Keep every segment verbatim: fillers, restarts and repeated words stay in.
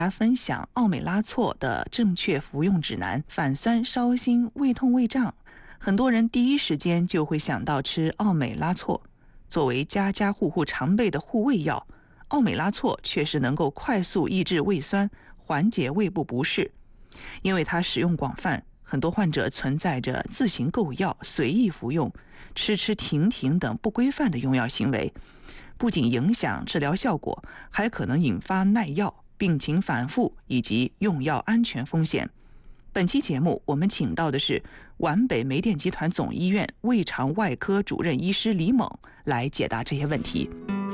大家分享奥美拉唑的正确服用指南。反酸、烧心、胃痛、胃胀，很多人第一时间就会想到吃奥美拉唑。作为家家户户常备的护胃药，奥美拉唑确实能够快速抑制胃酸，缓解胃部不适。因为它使用广泛，很多患者存在着自行购药、随意服用、吃吃停停等不规范的用药行为，不仅影响治疗效果，还可能引发耐药、病情反复以及用药安全风险。本期节目我们请到的是皖北煤电集团总医院胃肠外科主任医师李猛来解答这些问题。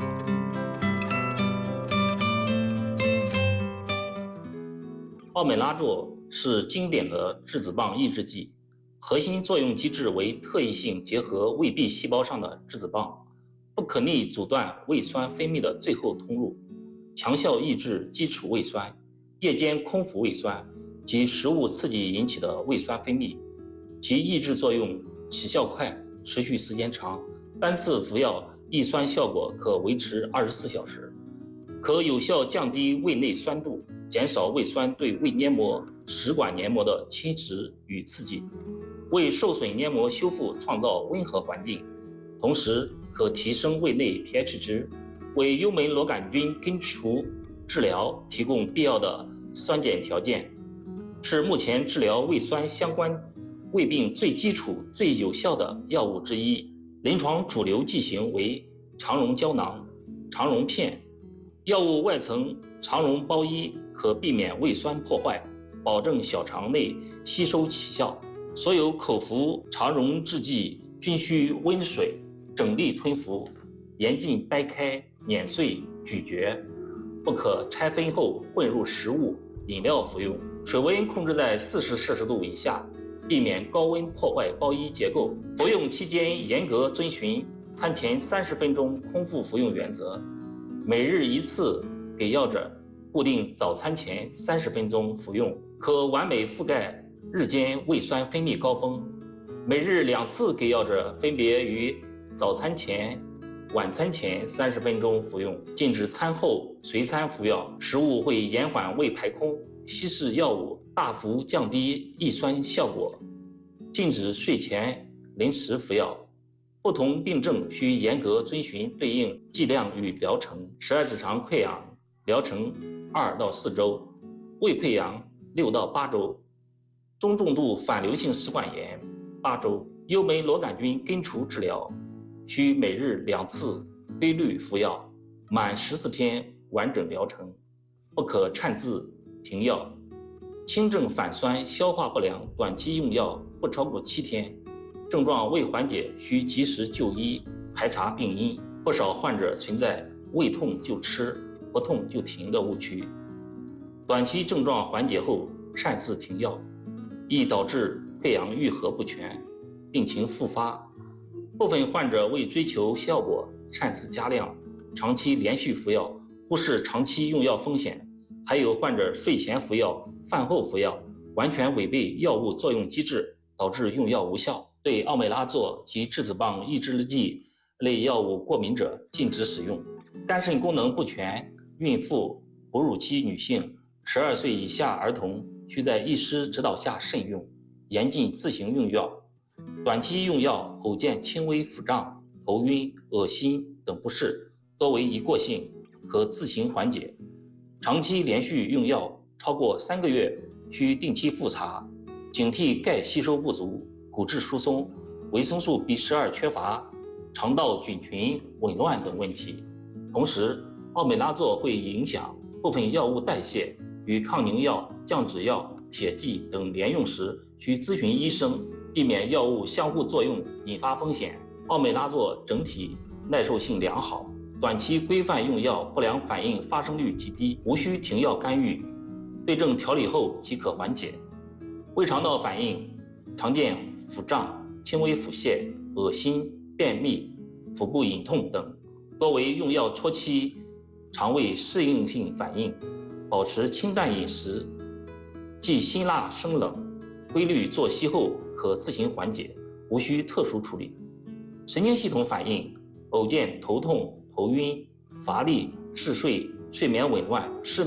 奥美拉唑是经典的质子棒抑制剂，核心作用机制为特异性结合胃壁细胞上的质子棒，不可逆阻断胃酸分泌的最后通路，强效抑制基础胃酸、夜间空腹胃酸及食物刺激引起的胃酸分泌，其抑制作用起效快，持续时间长，单次服药抑酸效果可维持二十四小时，可有效降低胃内酸度，减少胃酸对胃黏膜、食管黏膜的侵蚀与刺激，为受损黏膜修复创造温和环境，同时可提升胃内 pH 值，为幽门螺杆菌根除治疗提供必要的酸碱条件，是目前治疗胃酸相关胃病最基础、最有效的药物之一。临床主流剂型为肠溶胶囊、肠溶片，药物外层肠溶包衣可避免胃酸破坏，保证小肠内吸收起效。所有口服肠溶制剂均需温水整粒吞服，严禁掰开、碾碎、咀嚼，不可拆分后混入食物、饮料服用。水温控制在四十摄氏度以下，避免高温破坏包衣结构。服用期间严格遵循餐前三十分钟空腹服用原则，每日一次给药者固定早餐前三十分钟服用，可完美覆盖日间胃酸分泌高峰。每日两次给药者分别于早餐前、晚餐前三十分钟服用，禁止餐后随餐服药，食物会延缓胃排空，稀释药物大幅降低抑酸效果，禁止睡前临时服药。不同病症需严格遵循对应剂量与疗程。十二指肠溃疡疗程二到四周，胃溃疡六到八周，中重度反流性食管炎八周，幽门螺杆菌根除治疗需每日两次规律服药，满十四天完整疗程，不可擅自停药。轻症反酸、消化不良短期用药不超过七天，症状未缓解需及时就医，排查病因。不少患者存在胃痛就吃、不痛就停的误区，短期症状缓解后擅自停药，易导致溃疡愈合不全，病情复发。部分患者为追求效果擅自加量，长期连续服药，忽视长期用药风险。还有患者睡前服药、饭后服药，完全违背药物作用机制，导致用药无效。对奥美拉唑及质子棒抑制剂类药物过敏者禁止使用。肝肾功能不全、孕妇、哺乳期女性、十二岁以下儿童需在医师指导下慎用，严禁自行用药。短期用药偶见轻微腹胀、头晕、恶心等不适，多为一过性，可自行缓解。长期连续用药超过三个月，需定期复查，警惕钙吸收不足、骨质疏松、维生素 B 十二 缺乏、肠道菌群紊乱等问题。同时，奥美拉唑会影响部分药物代谢，与抗凝药、降脂药、铁剂等连用时需咨询医生，避免药物相互作用引发风险。奥美拉唑整体耐受性良好，短期规范用药不良反应发生率极低，无需停药干预，对症调理后即可缓解。胃肠道反应常见腹胀、轻微腹泻、恶心、便秘、腹部隐痛等，多为用药初期肠胃适应性反应。保持清淡饮食，忌辛辣生冷，规律作息后可自行缓解，无需特殊处理。神经系统反应偶见头痛、头晕、乏力、嗜睡、睡眠紊乱、失眠、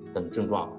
等症状。